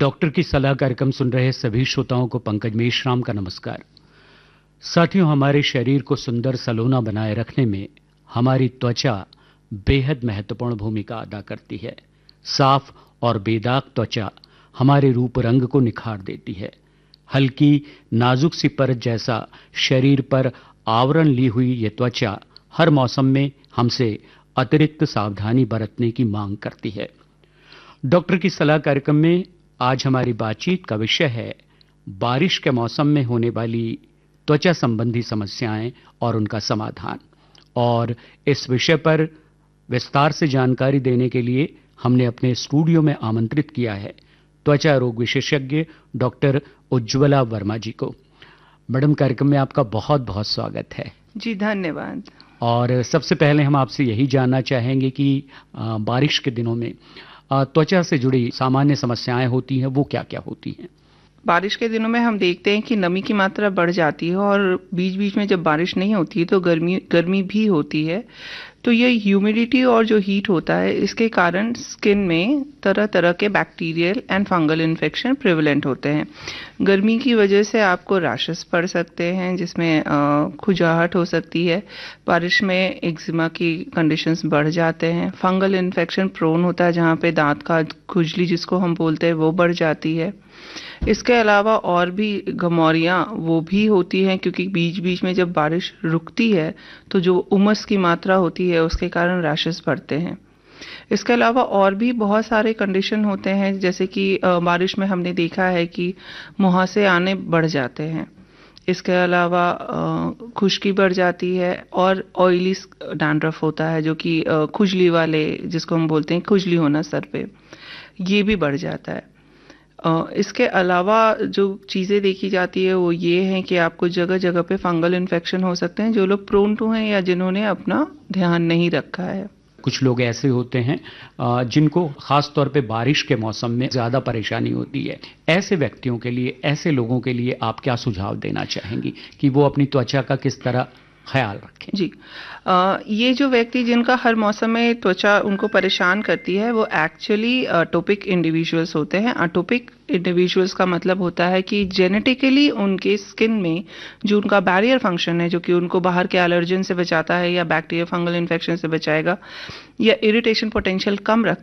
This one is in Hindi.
डॉक्टर की सलाह कार्यक्रम सुन रहे सभी श्रोताओं को पंकज मेश्राम का नमस्कार। साथियों, हमारे शरीर को सुंदर सलोना बनाए रखने में हमारी त्वचा बेहद महत्वपूर्ण भूमिका अदा करती है। साफ और बेदाग त्वचा हमारे रूप रंग को निखार देती है। हल्की नाजुक सी परत जैसा शरीर पर आवरण ली हुई ये त्वचा हर मौसम में हमसे अतिरिक्त सावधानी बरतने की मांग करती है। डॉक्टर की सलाह कार्यक्रम में आज हमारी बातचीत का विषय है बारिश के मौसम में होने वाली त्वचा संबंधी समस्याएं और उनका समाधान। और इस विषय पर विस्तार से जानकारी देने के लिए हमने अपने स्टूडियो में आमंत्रित किया है त्वचा रोग विशेषज्ञ डॉक्टर उज्ज्वला वर्मा जी को। मैडम, कार्यक्रम में आपका बहुत बहुत स्वागत है। जी धन्यवाद। और सबसे पहले हम आपसे यही जानना चाहेंगे कि बारिश के दिनों में त्वचा से जुड़ी सामान्य समस्याएं होती हैं, वो क्या क्या होती हैं? बारिश के दिनों में हम देखते हैं कि नमी की मात्रा बढ़ जाती है और बीच बीच में जब बारिश नहीं होती है तो गर्मी भी होती है। तो ये ह्यूमिडिटी और जो हीट होता है इसके कारण स्किन में तरह तरह के bacterial and fungal infection prevalent होते हैं। गर्मी की वजह से आपको रैशेस पड़ सकते हैं जिसमें खुजाहट हो सकती है। बारिश में एक्जिमा की कंडीशंस बढ़ जाते हैं। फंगल इन्फेक्शन प्रोन होता है जहाँ पे दांत का खुजली जिसको हम बोलते हैं वो बढ़ जाती है। इसके अलावा और भी घमौरियाँ वो भी होती हैं क्योंकि बीच बीच में जब बारिश रुकती है तो जो उमस की मात्रा होती है उसके कारण रैशेस बढ़ते हैं। इसके अलावा और भी बहुत सारे कंडीशन होते हैं जैसे कि बारिश में हमने देखा है कि मुहासे आने बढ़ जाते हैं। इसके अलावा खुश्की बढ़ जाती है और ऑयली डैंड्रफ होता है जो कि खुजली वाले जिसको हम बोलते हैं खुजली होना सर पे, ये भी बढ़ जाता है। इसके अलावा जो चीज़ें देखी जाती है वो ये है कि आपको जगह जगह पे फंगल इन्फेक्शन हो सकते हैं जो लोग प्रोन टू हैं या जिन्होंने अपना ध्यान नहीं रखा है। कुछ लोग ऐसे होते हैं जिनको खास तौर पे बारिश के मौसम में ज़्यादा परेशानी होती है। ऐसे व्यक्तियों के लिए, ऐसे लोगों के लिए आप क्या सुझाव देना चाहेंगी कि वो अपनी त्वचा का किस तरह ख्याल रखें? जी, ये जो व्यक्ति जिनका हर मौसम में त्वचा उनको परेशान करती है वो एक्चुअली अटोपिक इंडिविजुअल्स होते हैं। अटोपिक इंडिविजुअल्स का मतलब होता है कि जेनेटिकली उनके स्किन में जो उनका बैरियर फंक्शन है जो कि उनको बाहर के एलर्जन से बचाता है या बैक्टीरिया फंगल इन्फेक्शन से बचाएगा या इरिटेशन पोटेंशियल कम रखता